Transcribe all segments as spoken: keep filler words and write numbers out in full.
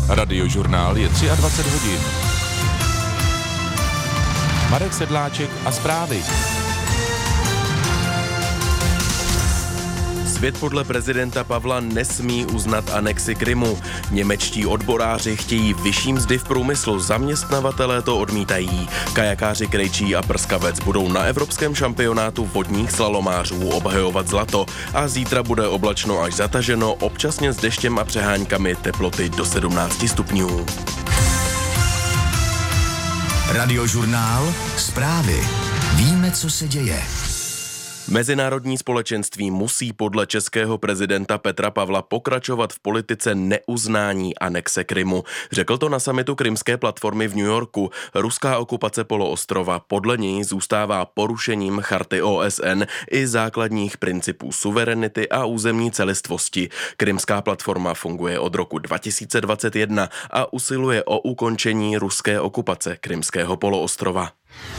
Radiožurnál je dvacet tři hodin. Marek Sedláček a zprávy. Svět podle prezidenta Pavla nesmí uznat anexi Krymu. Němečtí odboráři chtějí vyšší mzdy v průmyslu, zaměstnavatelé to odmítají. Kajakáři Krejčí a Prskavec budou na evropském šampionátu vodních slalomářů obhajovat zlato a zítra bude oblačno až zataženo, občasně s deštěm a přeháňkami, teploty do sedmnáct stupňů. Radiožurnál, zprávy. Víme, co se děje. Mezinárodní společenství musí podle českého prezidenta Petra Pavla pokračovat v politice neuznání anexe Krymu. Řekl to na summitu Krymské platformy v New Yorku. Ruská okupace poloostrova podle něj zůstává porušením charty O S N i základních principů suverenity a územní celistvosti. Krymská platforma funguje od roku dva tisíce dvacet jedna a usiluje o ukončení ruské okupace Krymského poloostrova.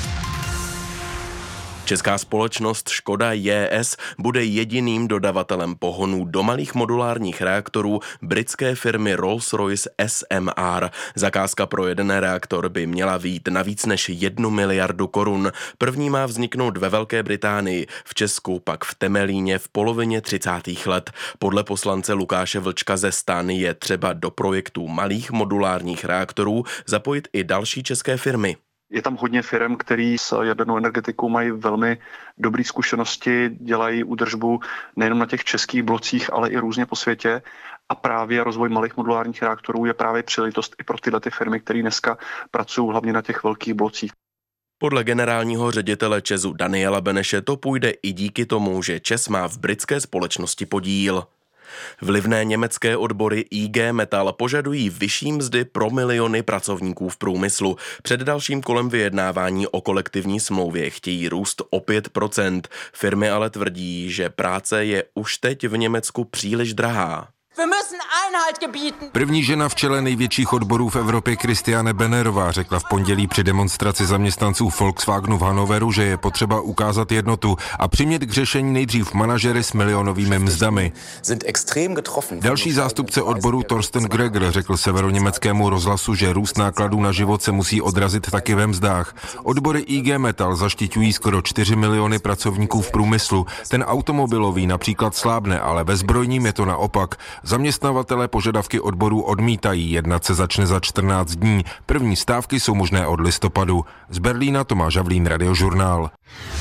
Česká společnost Škoda J S bude jediným dodavatelem pohonů do malých modulárních reaktorů britské firmy Rolls-Royce S M R. Zakázka pro jeden reaktor by měla vyjít na víc než jednu miliardu korun. První má vzniknout ve Velké Británii, v Česku pak v Temelíně v polovině třicátých let. Podle poslance Lukáše Vlčka ze STAN je třeba do projektů malých modulárních reaktorů zapojit i další české firmy. Je tam hodně firm, který s jadernou energetikou mají velmi dobré zkušenosti, dělají údržbu nejenom na těch českých blocích, ale i různě po světě. A právě rozvoj malých modulárních reaktorů je právě příležitost i pro tyhle ty firmy, které dneska pracují hlavně na těch velkých blocích. Podle generálního ředitele ČEZu Daniela Beneše to půjde i díky tomu, že ČEZ má v britské společnosti podíl. Vlivné německé odbory I G Metall požadují vyšší mzdy pro miliony pracovníků v průmyslu. Před dalším kolem vyjednávání o kolektivní smlouvě chtějí růst o pět procent. Firmy ale tvrdí, že práce je už teď v Německu příliš drahá. První žena v čele největších odborů v Evropě Christiane Bennerová řekla v pondělí při demonstraci zaměstnanců Volkswagenu v Hannoveru, že je potřeba ukázat jednotu a přimět k řešení nejdřív manažery s milionovými mzdami. Další zástupce odboru Thorsten Greger řekl severoněmeckému rozhlasu, že růst nákladů na život se musí odrazit taky ve mzdách. Odbory I G Metall zaštiťují skoro čtyři miliony pracovníků v průmyslu. Ten automobilový například slábne, ale ve zbrojním je to naopak. Zaměstnavatelé požadavky odborů odmítají, jednat se začne za čtrnáct dní. První stávky jsou možné od listopadu. Z Berlína Tomáš Havlín, Radiožurnál.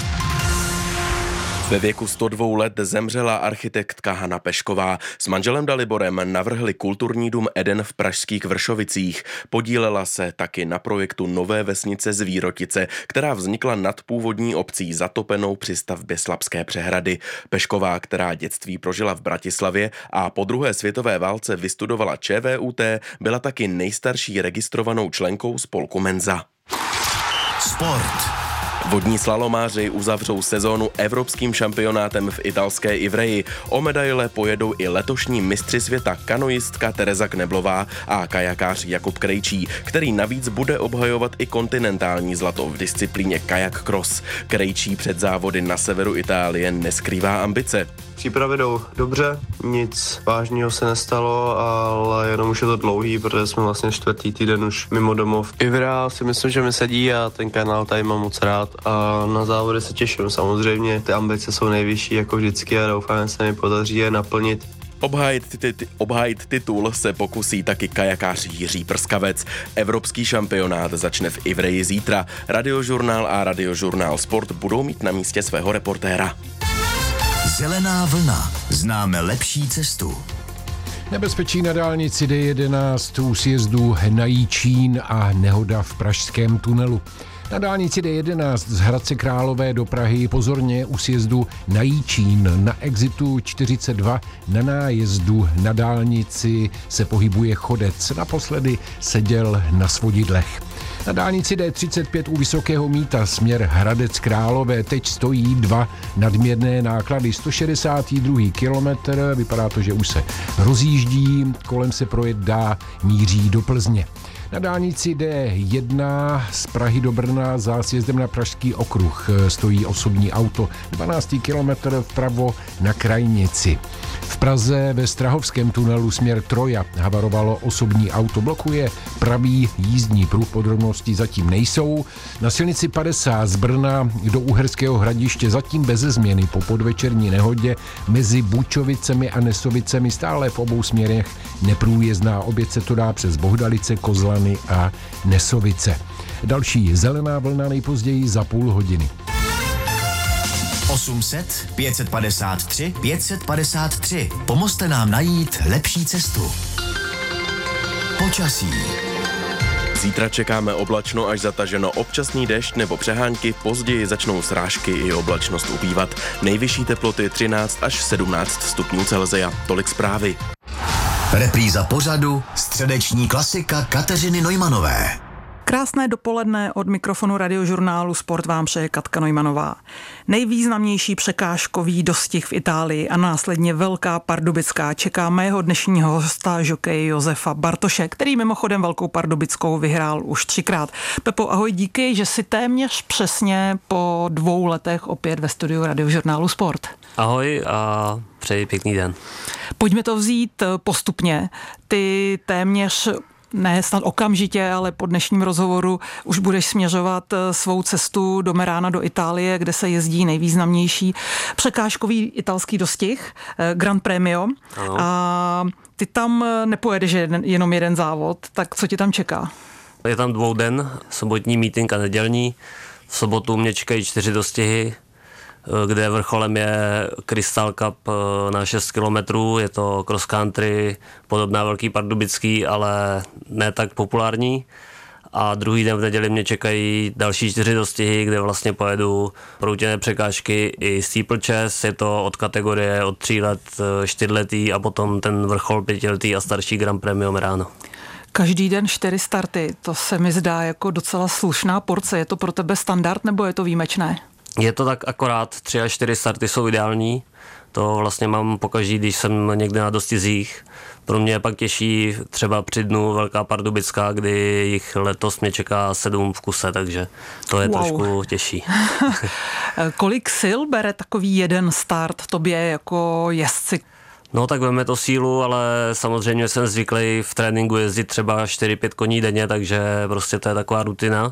Ve věku sto dvou let zemřela architektka Hana Pešková. S manželem Daliborem navrhli kulturní dům Eden v pražských Vršovicích. Podílela se taky na projektu nové vesnice Zvírotice, která vznikla nad původní obcí zatopenou při stavbě Slabské přehrady. Pešková, která dětství prožila v Bratislavě a po druhé světové válce vystudovala Č V U T, byla taky nejstarší registrovanou členkou spolku Menza. Sport. Vodní slalomáři uzavřou sezónu evropským šampionátem v italské Ivreji. O medaile pojedou i letošní mistři světa kanoistka Tereza Kneblová a kajakář Jakub Krejčí, který navíc bude obhajovat i kontinentální zlato v disciplíně kajak cross. Krejčí před závody na severu Itálie neskrývá ambice. Přípravy jdou dobře, nic vážného se nestalo, ale jenom už je to dlouhý, protože jsme vlastně čtvrtý týden už mimo domov. Ivrea si myslím, že mi sedí a ten kanál tady mám moc rád a na závody se těším samozřejmě. Ty ambice jsou nejvyšší jako vždycky a doufám, že se mi podaří je naplnit. Obhájit, ty, ty, obhájit titul se pokusí taky kajakář Jiří Prskavec. Evropský šampionát začne v Ivreji zítra. Radiožurnál a Radiožurnál Sport budou mít na místě svého reportéra. Zelená vlna. Známe lepší cestu. Nebezpečí na dálnici D jedenáct u sjezdu na Jičín a nehoda v pražském tunelu. Na dálnici D jedenáct z Hradce Králové do Prahy pozorně u sjezdu na Jičín. Na exitu čtyřicet dva na nájezdu na dálnici se pohybuje chodec. Naposledy seděl na svodidlech. Na dálnici D třicet pět u Vysokého Mýta směr Hradec Králové teď stojí dva nadměrné náklady. sto šedesátý druhý kilometr, vypadá to, že už se rozjíždí, kolem se projet dá, míří do Plzně. Na dálnici D jedna z Prahy do Brna za sjezdem na Pražský okruh stojí osobní auto dvanáct kilometrů vpravo na Krajnici. V Praze ve Strahovském tunelu směr Troja havarovalo osobní auto, blokuje pravý jízdní pruh, podrobnosti zatím nejsou. Na silnici padesát z Brna do Uherského Hradiště zatím beze změny po podvečerní nehodě mezi Bučovicemi a Nesovicemi stále v obou směrech neprůjezdná, opět se to dá přes Bohdalice, Kozlany a Nesovice. Další zelená vlna nejpozději za půl hodiny. osm set, pět set padesát tři, pět set padesát tři. Pomozte nám najít lepší cestu. Počasí. Zítra čekáme oblačno až zataženo, občasný déšť nebo přehánky, později začnou srážky i oblačnost ubývat. Nejvyšší teploty třináct až sedmnáct stupňů Celsia. Tolik zprávy. Repríza pořadu středeční klasika Kateřiny Neumanové. Krásné dopoledne od mikrofonu Radiožurnálu Sport vám přeje Katka Neumannová. Nejvýznamnější překážkový dostih v Itálii a následně Velká Pardubická čeká mého dnešního hosta žokeje Josefa Bartoše, který mimochodem Velkou Pardubickou vyhrál už třikrát. Pepo, ahoj, díky, že si téměř přesně po dvou letech opět ve studiu Radiožurnálu Sport. Ahoj a přeji pěkný den. Pojďme to vzít postupně. Ty téměř ne snad okamžitě, ale po dnešním rozhovoru už budeš směřovat svou cestu do Merána, do Itálie, kde se jezdí nejvýznamnější překážkový italský dostih, Gran Premio. Ano. A ty tam nepojedeš jenom jeden závod, tak co ti tam čeká? Je tam dvou den, sobotní meeting a nedělní. V sobotu mě čekají čtyři dostihy, kde vrcholem je Crystal Cup na šest kilometrů, je to cross country, podobná Velký Pardubický, ale ne tak populární. A druhý den v neděli mě čekají další čtyři dostihy, kde vlastně pojedu proutěné překážky i steeplechase, je to od kategorie od tří let, čtyřletý a potom ten vrchol pětiletý a starší Gran Premio Merano. Každý den čtyři starty, to se mi zdá jako docela slušná porce. Je to pro tebe standard nebo je to výjimečné? Je to tak akorát, tři až čtyři starty jsou ideální. To vlastně mám pokaždý, když jsem někde na dostizích. Pro mě je pak těžší třeba při dnu Velká Pardubická, kdy jich letos mě čeká sedm v kuse, takže to je wow. Trošku těžší. Kolik sil bere takový jeden start tobě jako jezdci? No tak veme to sílu, ale samozřejmě jsem zvyklý v tréninku jezdit třeba čtyři pět koní denně, takže prostě to je taková rutina.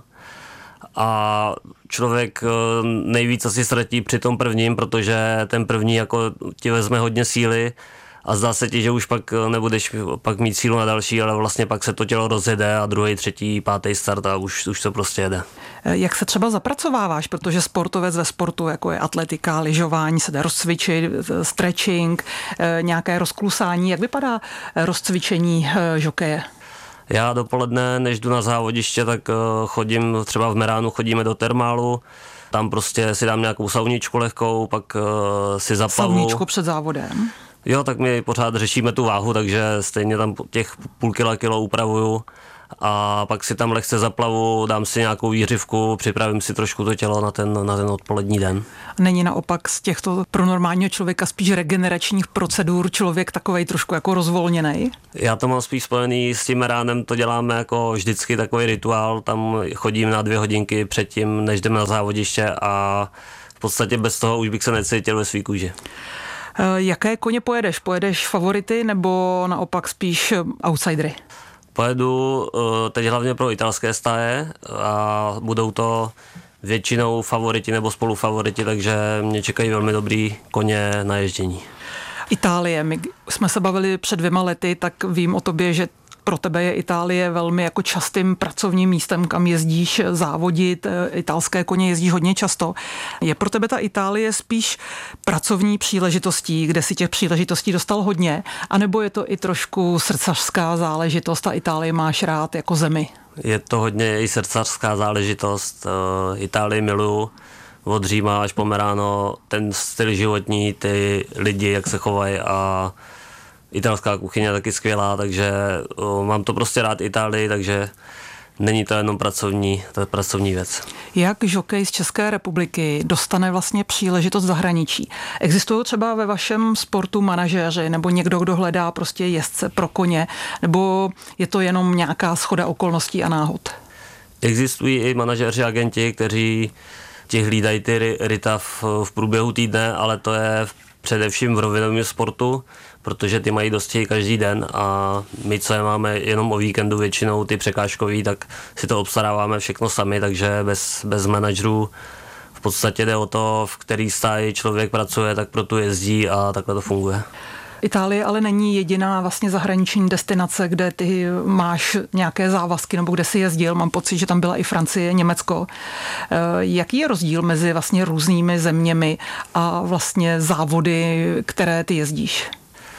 A člověk nejvíc asi ztratí při tom prvním, protože ten první jako ti vezme hodně síly a zdá se ti, že už pak nebudeš pak mít sílu na další, ale vlastně pak se to tělo rozjede a druhý, třetí, pátý start a už, už to prostě jede. Jak se třeba zapracováváš, protože sportovec ve sportu, jako je atletika, lyžování, se dá rozcvičit, stretching, nějaké rozklusání. Jak vypadá rozcvičení žokeje? Já dopoledne, než jdu na závodiště, tak chodím, třeba v Meránu chodíme do termálu, tam prostě si dám nějakou sauničku lehkou, pak si zaplavu. Sauničku před závodem? Jo, tak my pořád řešíme tu váhu, takže stejně tam těch půl kila, kilo upravuju a pak si tam lehce zaplavu, dám si nějakou výřivku, připravím si trošku to tělo na ten, na ten odpolední den. Není naopak z těchto pro normálního člověka spíš regeneračních procedur člověk takovej trošku jako rozvolněnej? Já to mám spíš spojený s tím Meránem, to děláme jako vždycky takový rituál, tam chodím na dvě hodinky předtím, než jdeme na závodiště a v podstatě bez toho už bych se necítil ve svý kůži. Jaké koně pojedeš? Pojedeš favority nebo naopak spíš outsidery? Pojedu teď hlavně pro italské stáje a budou to většinou favoriti nebo spolufavoriti, takže mě čekají velmi dobrý koně na ježdění. Itálie, my jsme se bavili před dvěma lety, tak vím o tobě, že pro tebe je Itálie velmi jako častým pracovním místem, kam jezdíš závodit, italské koně jezdíš hodně často. Je pro tebe ta Itálie spíš pracovní příležitostí, kde si těch příležitostí dostal hodně, anebo je to i trošku srdcařská záležitost a Itálii máš rád jako zemi? Je to hodně i srdcařská záležitost, Itálii miluju. Od Říma až po Merano, ten styl životní, ty lidi, jak se chovají a italská kuchyně je taky skvělá, takže uh, mám to prostě rád Itálii, takže není to jenom pracovní, to je pracovní věc. Jak žokej z České republiky dostane vlastně příležitost v zahraničí? Existují třeba ve vašem sportu manažéři nebo někdo, kdo hledá prostě jezdce pro koně, nebo je to jenom nějaká shoda okolností a náhod? Existují i manažeři, agenti, kteří ti hlídají ty ryta v, v průběhu týdne, ale to je především v rovinovém sportu, protože ty mají dosti každý den a my, co je máme jenom o víkendu většinou ty překážkový, tak si to obstaráváme všechno sami, takže bez, bez manažerů v podstatě jde o to, v který stáji člověk pracuje, tak pro tu jezdí a takhle to funguje. Itálie ale není jediná vlastně zahraniční destinace, kde ty máš nějaké závazky nebo kde jsi jezdil. Mám pocit, že tam byla i Francie, Německo. Jaký je rozdíl mezi vlastně různými zeměmi a vlastně závody, které ty jezdíš?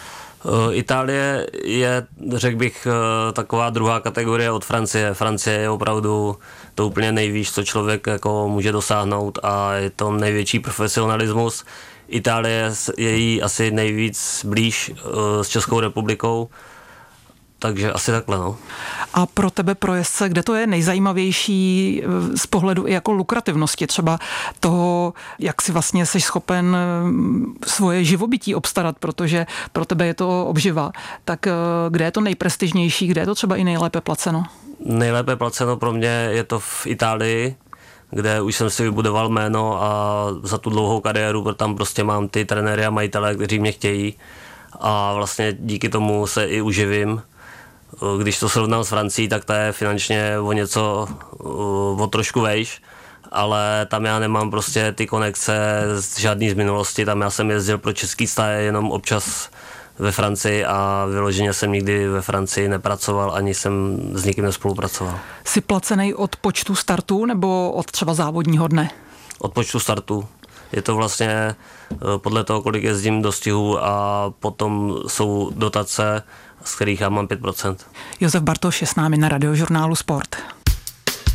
Itálie je, řekl bych, taková druhá kategorie od Francie. Francie je opravdu to úplně nejvíc, co člověk jako může dosáhnout a je to největší profesionalismus. Itálie je jí asi nejvíc blíž s Českou republikou, takže asi takhle, no. A pro tebe, pro jezdce, kde to je nejzajímavější z pohledu i jako lukrativnosti, třeba toho, jak si vlastně jsi schopen svoje živobytí obstarat, protože pro tebe je to obživa, tak kde je to nejprestižnější, kde je to třeba i nejlépe placeno? Nejlépe placeno pro mě je to v Itálii, kde už jsem si vybudoval jméno a za tu dlouhou kariéru, tam prostě mám ty trenéry a majitele, kteří mě chtějí a vlastně díky tomu se i uživím. Když to srovnám s Francií, tak to je finančně o něco, o trošku vejš, ale tam já nemám prostě ty konekce žádný z minulosti, tam já jsem jezdil pro český stáje jenom občas ve Francii a vyloženě jsem nikdy ve Francii nepracoval, ani jsem s nikým nespolupracoval. Jsi placený od počtu startů nebo od třeba závodního dne? Od počtu startů. Je to vlastně podle toho, kolik jezdím do stihu a potom jsou dotace, z kterých já mám pět procent. Josef Bartoš je s námi na Radiožurnálu Sport.